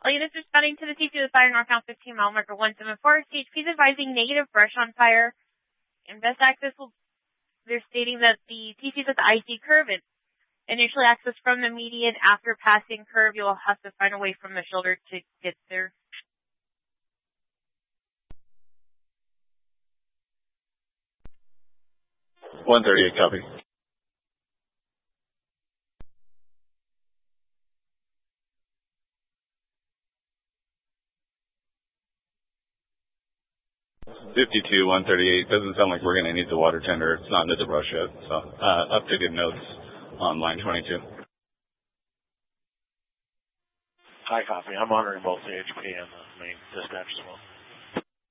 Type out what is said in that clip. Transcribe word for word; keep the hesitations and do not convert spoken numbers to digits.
All units responding to the T C with fire northbound fifteen mile marker one seven four. C H P is advising negative brush on fire. And best access will, they're stating that the T C is at the I C curve and initially access from the median. After passing curve, you'll have to find a way from the shoulder to get there. one thirty-eight, copy. fifty-two, one thirty-eight. Doesn't sound like we're going to need the water tender. It's not into the brush yet. So, uh, updated notes on line twenty-two. Hi, copy. I'm monitoring both the H P and the main dispatch as well.